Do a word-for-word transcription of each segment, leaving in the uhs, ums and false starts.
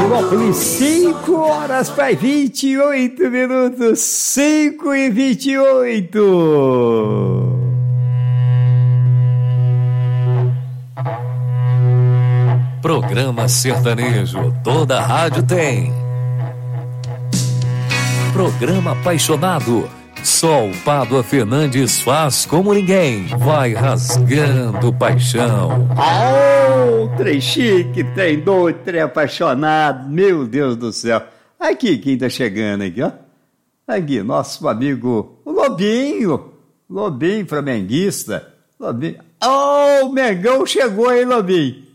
Florianópolis, cinco horas para vinte e oito minutos, cinco e vinte e oito. Programa sertanejo, toda rádio tem. Programa apaixonado, só o Pádua Fernandes faz como ninguém, vai rasgando paixão. Oh, trem chique, trem doido, trem apaixonado, meu Deus do céu. Aqui, quem tá chegando aqui, ó. Aqui, nosso amigo, o Lobinho, Lobinho flamenguista, Lobinho. Oh, o Mengão chegou aí, Lobinho.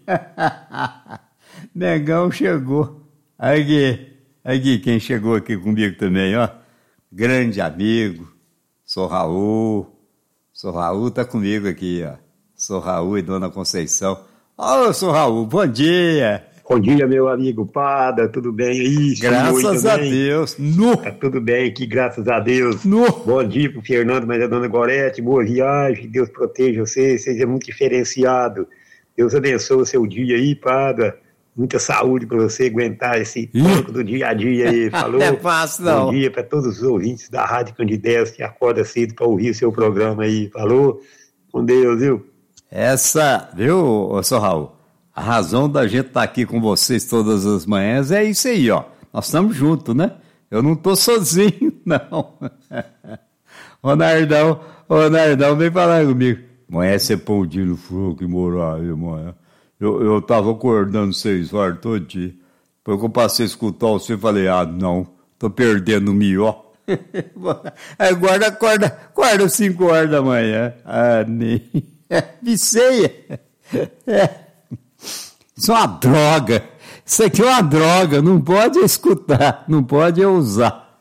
Mengão chegou. Aqui, aqui, quem chegou aqui comigo também, ó. Grande amigo, sou Raul. Sou Raul, tá comigo aqui, ó. Sou Raul e Dona Conceição. Ô, oh, sou Raul, bom dia. Bom dia, meu amigo Pada, tudo bem aí? Graças a Deus. No. Tá tudo bem aqui, graças a Deus. No. Bom dia pro Fernando, mas a Dona Gorete, boa viagem, Deus proteja você, seja muito diferenciado. Deus abençoe o seu dia aí, Pada. Muita saúde para você aguentar esse pouco do dia a dia aí, falou? Não é fácil, não. Bom dia para todos os ouvintes da Rádio Candidez que acorda cedo para ouvir seu programa aí, falou? Com Deus, viu? Essa, viu, seu Raul? A razão da gente estar tá aqui com vocês todas as manhãs é isso aí, ó. Nós estamos juntos, né? Eu não tô sozinho, não. Ô, Nardão, ô, Nardão, vem falar comigo. Amanhã você pão dia no fogo que morar aí, amanhã. Eu, eu tava acordando seis horas todo dia. Depois que eu passei a escutar você, falei, ah, não, tô perdendo o melhor. Agora acorda, acorda cinco horas da manhã. Ah, nem. Viceia. É. Isso é uma droga. Isso aqui é uma droga. Não pode escutar, não pode usar.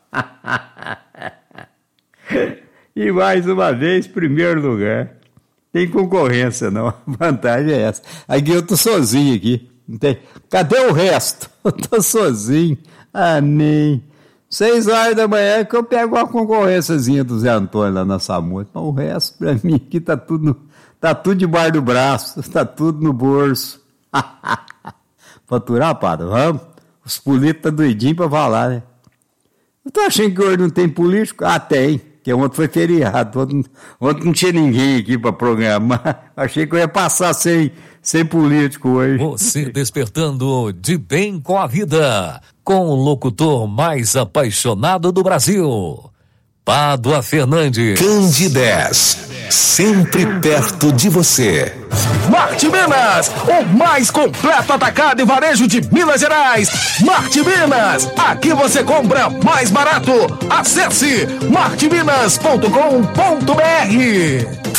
E mais uma vez, primeiro lugar. Tem concorrência, não. A vantagem é essa. Aqui eu tô sozinho aqui. Não tem... Cadê o resto? Eu tô sozinho. Ah, nem. Seis horas da manhã que eu pego uma concorrênciazinha do Zé Antônio lá na Samúdia. Mas o resto, pra mim, aqui tá tudo, tá tudo debaixo do braço. Tá tudo no bolso. Faturar, Padre? Vamos. Os políticos estão doidinhos pra falar, né? Eu tô achando que hoje não tem político? Ah, tem. Porque ontem foi feriado, ontem, ontem não tinha ninguém aqui para programar. Achei que eu ia passar sem, sem político hoje. Você despertando de bem com a vida, com o locutor mais apaixonado do Brasil, Pádua Fernandes. Candidez, sempre perto de você. Marte Minas, o mais completo atacado e varejo de Minas Gerais. Marte Minas, aqui você compra mais barato. Acesse marte minas ponto com ponto br.